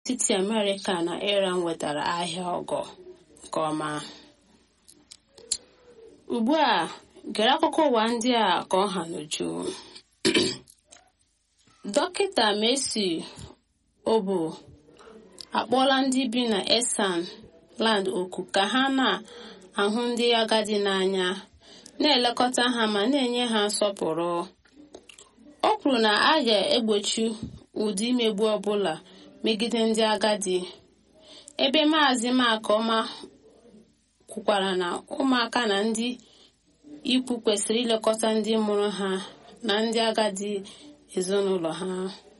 etiti Amerịka na Iran wetara ahịa ọgọ nke ọma. Ugbu a gere akụkọ ụwa ndị a ka ọ ha n'uju. Dọkịta Mercy Obo akpọọla ndị bi na Esan Land oku ka ha na-ahụ ndị agadi n'anya, na-elekọta ha ma na-enye ha nsọpụrụ. O kwuru na a ga-egbochi ụdị imegbu ọbụla megide ndị agadi, ebe Maazị Makoma kwukwara na ụmụaka na ndị ikwu kwesịrị ilekọta ndị mụrụ ha na ndị agadi ezinụlọ ha.